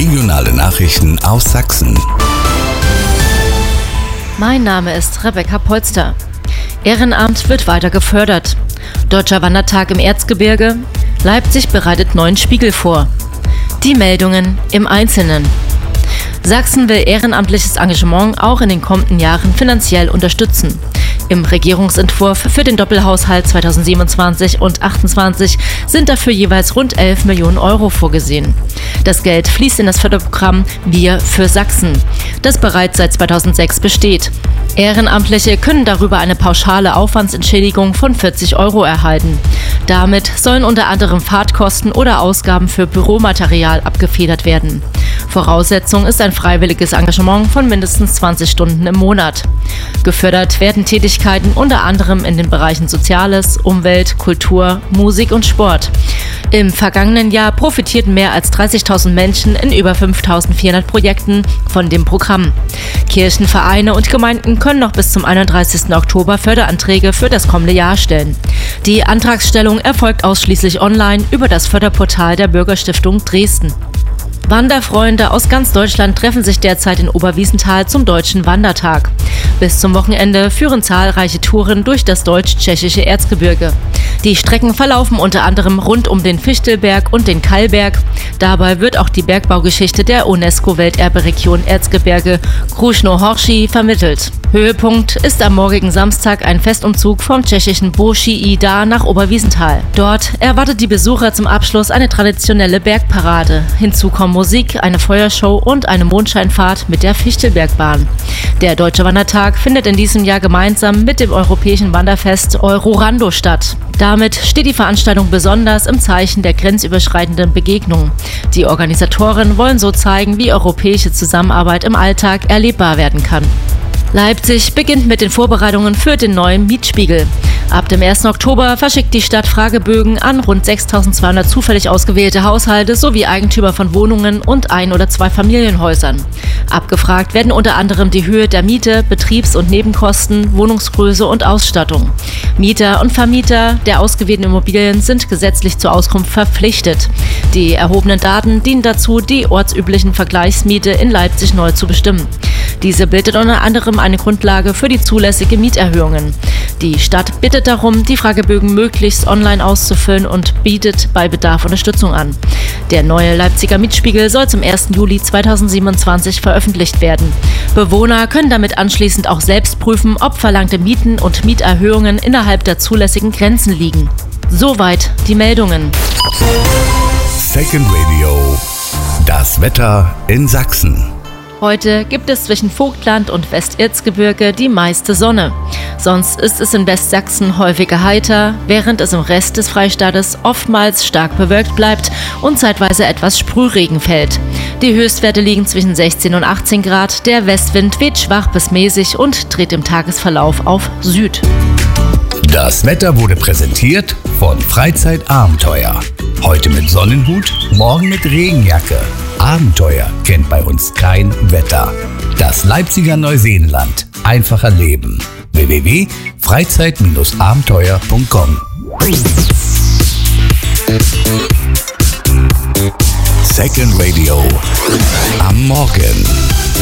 Regionale Nachrichten aus Sachsen. Mein Name ist Rebecca Polster. Ehrenamt wird weiter gefördert. Deutscher Wandertag im Erzgebirge. Leipzig bereitet neuen Spiegel vor. Die Meldungen im Einzelnen. Sachsen will ehrenamtliches Engagement auch in den kommenden Jahren finanziell unterstützen. Im Regierungsentwurf für den Doppelhaushalt 2027 und 2028 sind dafür jeweils rund 11 Millionen Euro vorgesehen. Das Geld fließt in das Förderprogramm Wir für Sachsen, das bereits seit 2006 besteht. Ehrenamtliche können darüber eine pauschale Aufwandsentschädigung von 40 Euro erhalten. Damit sollen unter anderem Fahrtkosten oder Ausgaben für Büromaterial abgefedert werden. Voraussetzung ist ein freiwilliges Engagement von mindestens 20 Stunden im Monat. Gefördert werden Tätigkeiten unter anderem in den Bereichen Soziales, Umwelt, Kultur, Musik und Sport. Im vergangenen Jahr profitierten mehr als 30.000 Menschen in über 5.400 Projekten von dem Programm. Kirchen, Vereine und Gemeinden können noch bis zum 31. Oktober Förderanträge für das kommende Jahr stellen. Die Antragsstellung erfolgt ausschließlich online über das Förderportal der Bürgerstiftung Dresden. Wanderfreunde aus ganz Deutschland treffen sich derzeit in Oberwiesenthal zum Deutschen Wandertag. Bis zum Wochenende führen zahlreiche Touren durch das deutsch-tschechische Erzgebirge. Die Strecken verlaufen unter anderem rund um den Fichtelberg und den Kallberg. Dabei wird auch die Bergbaugeschichte der UNESCO-Welterberegion Erzgebirge Krušnohoří vermittelt. Höhepunkt ist am morgigen Samstag ein Festumzug vom tschechischen Boží Jízda nach Oberwiesenthal. Dort erwartet die Besucher zum Abschluss eine traditionelle Bergparade. Hinzu kommen Musik, eine Feuershow und eine Mondscheinfahrt mit der Fichtelbergbahn. Der Deutsche Wandertag findet in diesem Jahr gemeinsam mit dem europäischen Wanderfest Eurorando statt. Damit steht die Veranstaltung besonders im Zeichen der grenzüberschreitenden Begegnung. Die Organisatoren wollen so zeigen, wie europäische Zusammenarbeit im Alltag erlebbar werden kann. Leipzig beginnt mit den Vorbereitungen für den neuen Mietspiegel. Ab dem 1. Oktober verschickt die Stadt Fragebögen an rund 6.200 zufällig ausgewählte Haushalte sowie Eigentümer von Wohnungen und Ein- oder Zweifamilienhäusern. Abgefragt werden unter anderem die Höhe der Miete, Betriebs- und Nebenkosten, Wohnungsgröße und Ausstattung. Mieter und Vermieter der ausgewählten Immobilien sind gesetzlich zur Auskunft verpflichtet. Die erhobenen Daten dienen dazu, die ortsüblichen Vergleichsmiete in Leipzig neu zu bestimmen. Diese bildet unter anderem eine Grundlage für die zulässige Mieterhöhungen. Die Stadt bittet darum, die Fragebögen möglichst online auszufüllen und bietet bei Bedarf Unterstützung an. Der neue Leipziger Mietspiegel soll zum 1. Juli 2027 veröffentlicht werden. Bewohner können damit anschließend auch selbst prüfen, ob verlangte Mieten und Mieterhöhungen innerhalb der zulässigen Grenzen liegen. Soweit die Meldungen. Second Radio. Das Wetter in Sachsen. Heute gibt es zwischen Vogtland und Westerzgebirge die meiste Sonne. Sonst ist es in Westsachsen häufiger heiter, während es im Rest des Freistaates oftmals stark bewölkt bleibt und zeitweise etwas Sprühregen fällt. Die Höchstwerte liegen zwischen 16 und 18 Grad, der Westwind weht schwach bis mäßig und dreht im Tagesverlauf auf Süd. Das Wetter wurde präsentiert von Freizeitabenteuer. Heute mit Sonnenhut, morgen mit Regenjacke. Abenteuer kennt bei uns kein Wetter. Das Leipziger Neuseenland. Einfacher Leben. www.freizeit-abenteuer.com. Second Radio. Am Morgen.